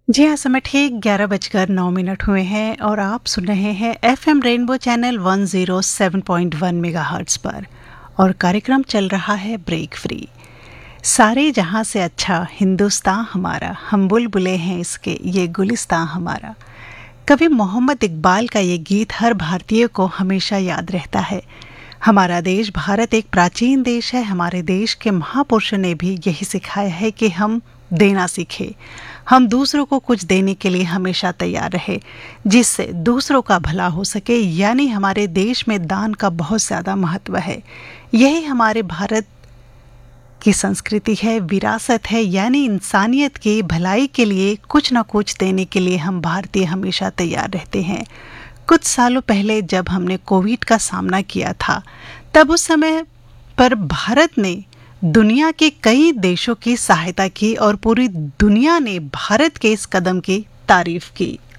जी हाँ, समय ठीक 11:09 हुए हैं और आप सुन रहे हैं एफएम रेनबो चैनल 107.1 मेगाहर्ट्ज़ पर। और कार्यक्रम चल रहा है ब्रेक फ्री। सारे जहां से अच्छा हिंदुस्तान हमारा, हम बुलबुलें हैं इसके, ये गुलिस्तान हमारा। कवि मोहम्मद इकबाल का ये गीत हर भारतीय को हमेशा याद रहता है। हमारा देश भारत एक प्राचीन देश है। हमारे देश के महापुरुषों ने भी यही सिखाया है कि हम देना सीखें, हम दूसरों को कुछ देने के लिए हमेशा तैयार रहे, जिससे दूसरों का भला हो सके। यानी हमारे देश में दान का बहुत ज़्यादा महत्व है। यही हमारे भारत की संस्कृति है, विरासत है। यानी इंसानियत की भलाई के लिए कुछ न कुछ देने के लिए हम भारतीय हमेशा तैयार रहते हैं। कुछ सालों पहले जब हमने कोविड का सामना किया था, तब उस समय पर भारत ने दुनिया के कई देशों की सहायता की और पूरी दुनिया ने भारत के इस कदम की तारीफ की।